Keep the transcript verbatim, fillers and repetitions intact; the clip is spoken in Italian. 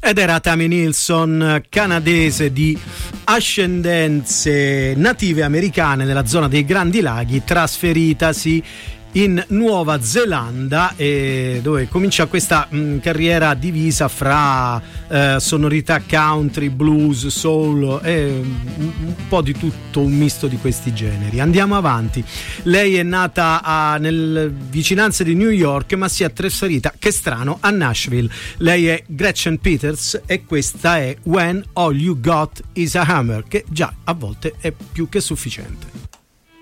Ed era Tammy Nilsson, canadese di ascendenze native americane nella zona dei Grandi Laghi, trasferitasi in Nuova Zelanda, e dove comincia questa mh, carriera divisa fra eh, sonorità country, blues, soul e un, un po' di tutto, un misto di questi generi. Andiamo avanti. Lei è nata a, nelle vicinanze di New York, ma si è trasferita, che strano, a Nashville. Lei è Gretchen Peters e questa è When All You Got Is a Hammer, che già a volte è più che sufficiente.